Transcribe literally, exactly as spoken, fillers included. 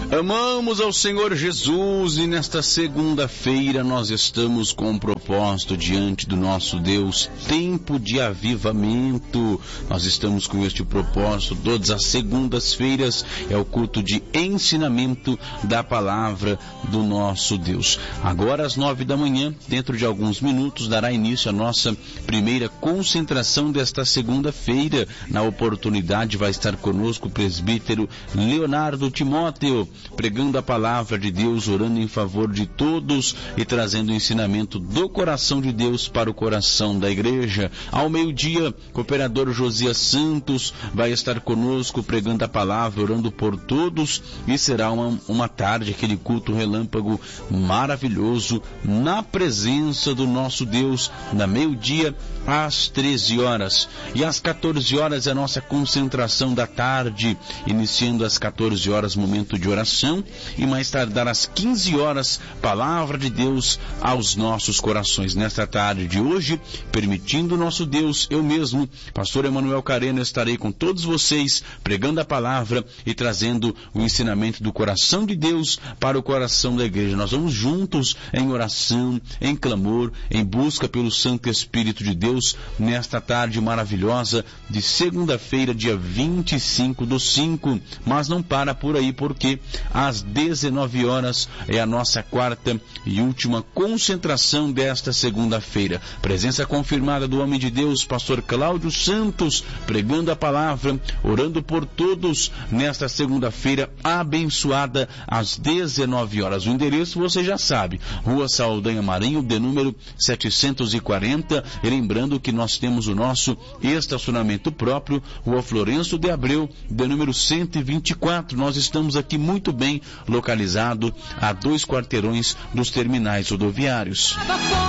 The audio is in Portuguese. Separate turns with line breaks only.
Amamos ao Senhor Jesus e nesta segunda-feira nós estamos com um propósito diante do nosso Deus, tempo de avivamento. Nós estamos com este propósito todas as segundas-feiras, é o culto de ensinamento da palavra do nosso Deus. Agora às nove da manhã, dentro de alguns minutos, dará início a nossa primeira concentração desta segunda-feira. Na oportunidade vai estar conosco o presbítero Leonardo Timóteo, pregando a palavra de Deus, orando em favor de todos e trazendo o ensinamento do coração de Deus para o coração da igreja. Ao meio-dia, o cooperador Josias Santos vai estar conosco pregando a palavra, orando por todos, e será uma, uma tarde, aquele culto relâmpago maravilhoso, na presença do nosso Deus, na meio-dia às treze horas. E às quatorze horas é a nossa concentração da tarde, iniciando às quatorze horas, momento de oração, e mais tardar às quinze horas, palavra de Deus aos nossos corações. Nesta tarde de hoje, permitindo nosso Deus, eu mesmo, pastor Emanuel Careno, estarei com todos vocês, pregando a palavra e trazendo o ensinamento do coração de Deus para o coração da igreja. Nós vamos juntos em oração, em clamor, em busca pelo Santo Espírito de Deus, nesta tarde maravilhosa de segunda-feira, dia vinte e cinco do cinco. Mas não para por aí, porque às dezenove horas é a nossa quarta e última concentração desta segunda-feira. Presença confirmada do homem de Deus, pastor Cláudio Santos, pregando a palavra, orando por todos nesta segunda-feira abençoada às dezenove horas. O endereço você já sabe, Rua Saldanha Marinho, de número setecentos e quarenta, e lembrando que nós temos o nosso estacionamento próprio, Rua Florencio de Abreu, de número cento e vinte e quatro. Nós estamos aqui muito bem localizado a dois quarteirões dos terminais rodoviários.